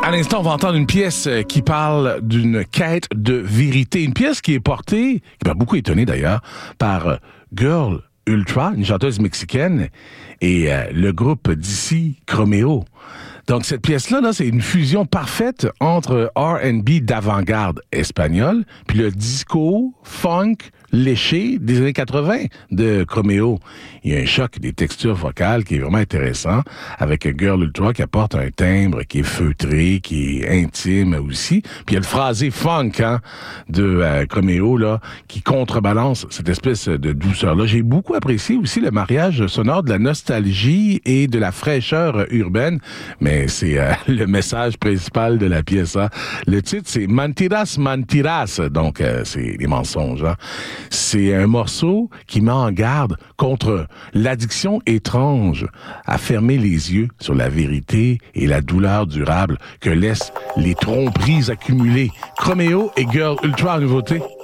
À l'instant, on va entendre une pièce qui parle d'une quête de vérité. Une pièce qui est portée, qui m'a beaucoup étonné d'ailleurs, par Girl Ultra, une chanteuse mexicaine, et le groupe d'ici, Chromeo. Donc, cette pièce-là, c'est une fusion parfaite entre R&B d'avant-garde espagnol, puis le disco, funk, léché des années 80 de Chromeo. Il y a un choc des textures vocales qui est vraiment intéressant, avec Girl Ultra qui apporte un timbre qui est feutré, qui est intime aussi. Puis il y a le phrasé funk de Chromeo, là, qui contrebalance cette espèce de douceur-là. J'ai beaucoup apprécié aussi le mariage sonore de la nostalgie et de la fraîcheur urbaine, mais c'est le message principal de la pièce. Le titre, c'est Mentiras, Mentiras, donc c'est les mensonges. C'est un morceau qui met en garde contre l'addiction étrange à fermer les yeux sur la vérité et la douleur durable que laissent les tromperies accumulées. Chromeo et Girl Ultra en nouveauté.